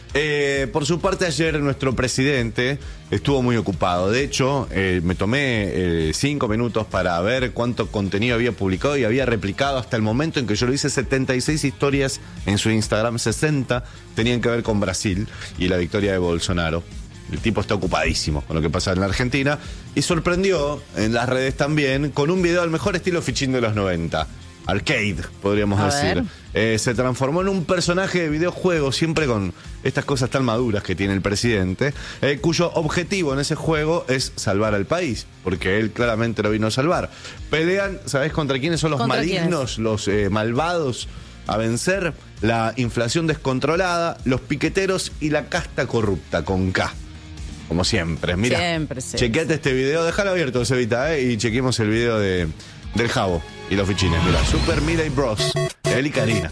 Por su parte, ayer nuestro presidente estuvo muy ocupado. De hecho, me tomé 5 minutos para ver cuánto contenido había publicado y había replicado hasta el momento en que yo lo hice. 76 historias en su Instagram, 60 tenían que ver con Brasil y la victoria de Bolsonaro. El tipo está ocupadísimo con lo que pasa en la Argentina y sorprendió en las redes también con un video al mejor estilo Fichín de los 90. Arcade, podríamos decir. Se transformó en un personaje de videojuego, siempre con estas cosas tan maduras que tiene el presidente, cuyo objetivo en ese juego es salvar al país, porque él claramente lo vino a salvar. Pelean, ¿sabés contra quiénes son los malignos, los malvados a vencer? La inflación descontrolada, los piqueteros y la casta corrupta, con K. Como siempre. Mira, siempre, sí. Chequeate este video, déjalo abierto, Cevita, y chequemos el video del Jabo y los fichines. Mira, Super Miley Bros. Él y Karina.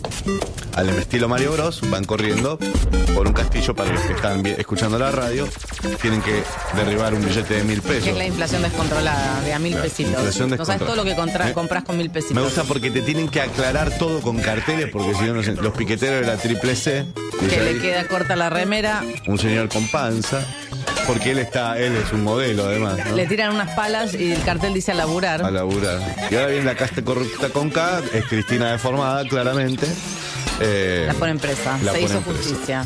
Al estilo Mario Bros. Van corriendo por un castillo. Para los que están escuchando la radio, tienen que derribar un billete de 1.000 pesos. Que es la inflación descontrolada, de a 1.000 pesitos. No sabes todo lo que compras con 1.000 pesitos. Me gusta porque te tienen que aclarar todo con carteles, porque si no, los piqueteros de la Triple C. Que le queda corta la remera. Un señor con panza. Porque él es un modelo, además, ¿no? Le tiran unas palas y el cartel dice a laburar. A laburar. Y ahora viene la casta corrupta con K, es Cristina deformada, claramente. La ponen presa. Se hizo justicia.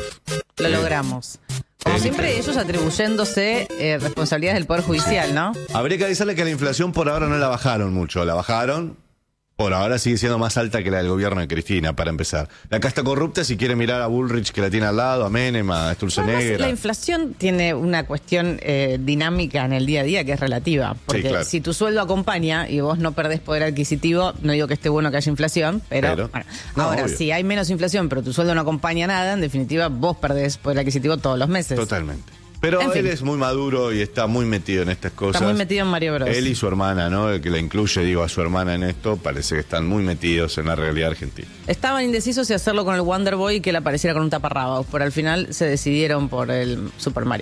Lo logramos. Como siempre, ellos atribuyéndose responsabilidades del Poder Judicial, ¿no? Habría que avisarle que la inflación por ahora no la bajaron mucho. La bajaron. Por ahora sigue siendo más alta que la del gobierno de Cristina, para empezar. La casta corrupta, si quiere mirar a Bullrich, que la tiene al lado, a Menem, a Sturzenegger. La inflación tiene una cuestión dinámica en el día a día que es relativa. Porque sí, claro, si tu sueldo acompaña y vos no perdés poder adquisitivo, no digo que esté bueno que haya inflación, pero bueno, ahora, obvio, si hay menos inflación, pero tu sueldo no acompaña nada, en definitiva, vos perdés poder adquisitivo todos los meses. Totalmente. Pero él es muy maduro y está muy metido en estas cosas. Está muy metido en Mario Bros. Él y su hermana, ¿no? El que la incluye, digo, a su hermana en esto, parece que están muy metidos en la realidad argentina. Estaban indecisos si hacerlo con el Wonder Boy y que le apareciera con un taparrabos, pero al final se decidieron por el Super Mario.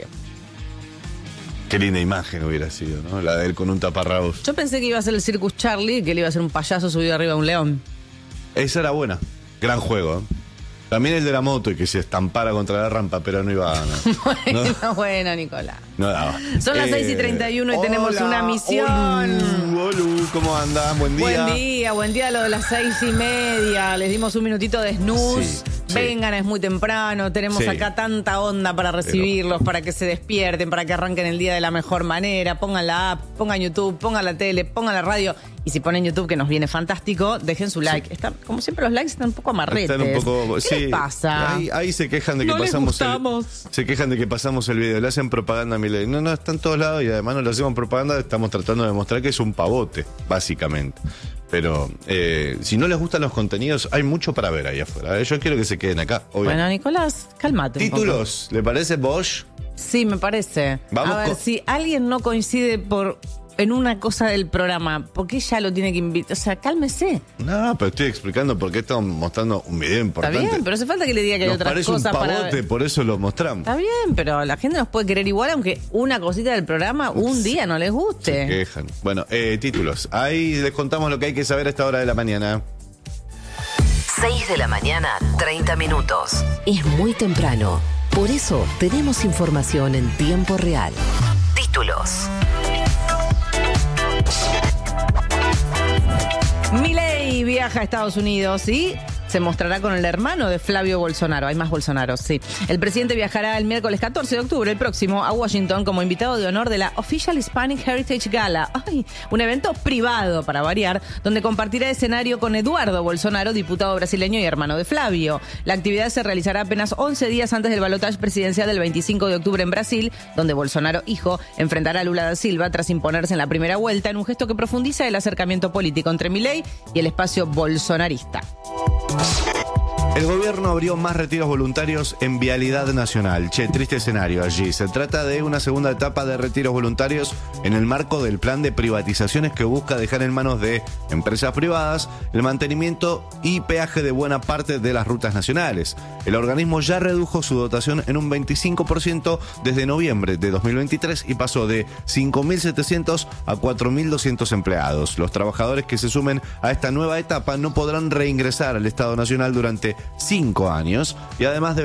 Qué linda imagen hubiera sido, ¿no? La de él con un taparrabos. Yo pensé que iba a ser el Circus Charlie, que él iba a ser un payaso subido arriba de un león. Esa era buena. Gran juego, ¿eh? También el de la moto y que se estampara contra la rampa, pero no iba a... Bueno, Nicolás. No daba. Son las 6:31 y tenemos una misión. Olu, ¿cómo andan? Buen día. Buen día, lo de las 6:30. Les dimos un minutito de snooze. Sí. Vengan, es muy temprano. Tenemos acá tanta onda para recibirlos, para que se despierten, para que arranquen el día de la mejor manera. Pongan la app, pongan YouTube, pongan la tele, pongan la radio. Y si ponen YouTube, que nos viene fantástico, dejen su like. Están, como siempre, los likes están un poco amarretes. Están un poco... ¿Qué les pasa? Ahí se quejan de que se quejan de que pasamos el video. Le hacen propaganda a Milei. No, está en todos lados y además no le hacemos propaganda. Estamos tratando de demostrar que es un pavote, básicamente. Pero si no les gustan los contenidos, hay mucho para ver ahí afuera. Yo quiero que se queden acá. Bueno, Nicolás, cálmate. Títulos, ¿le parece Bosch? Sí, me parece. Vamos a ver, si alguien no coincide en una cosa del programa, ¿por qué ya lo tiene que invitar? O sea, cálmese. No, pero estoy explicando por qué estamos mostrando un video importante. Está bien, pero hace falta que le diga que hay otras cosas para... un pavote, por eso lo mostramos. Está bien, pero la gente nos puede querer igual, aunque una cosita del programa un día no les guste. Se quejan. Bueno, títulos. Ahí les contamos lo que hay que saber a esta hora de la mañana. 6 de la mañana, 30 minutos. Es muy temprano. Por eso tenemos información en tiempo real. Títulos. Milei viaja a Estados Unidos y se mostrará con el hermano de Flavio Bolsonaro. Hay más Bolsonaros, sí. El presidente viajará el miércoles 14 de octubre, el próximo, a Washington como invitado de honor de la Official Hispanic Heritage Gala. Un evento privado, para variar, donde compartirá escenario con Eduardo Bolsonaro, diputado brasileño y hermano de Flavio. La actividad se realizará apenas 11 días antes del balotaje presidencial del 25 de octubre en Brasil, donde Bolsonaro, hijo, enfrentará a Lula da Silva tras imponerse en la primera vuelta, en un gesto que profundiza el acercamiento político entre Milei y el espacio bolsonarista. El gobierno abrió más retiros voluntarios en Vialidad Nacional. Triste escenario allí. Se trata de una segunda etapa de retiros voluntarios en el marco del plan de privatizaciones que busca dejar en manos de empresas privadas el mantenimiento y peaje de buena parte de las rutas nacionales. El organismo ya redujo su dotación en un 25% desde noviembre de 2023 y pasó de 5.700 a 4.200 empleados. Los trabajadores que se sumen a esta nueva etapa no podrán reingresar al Estado Nacional durante 5 años y además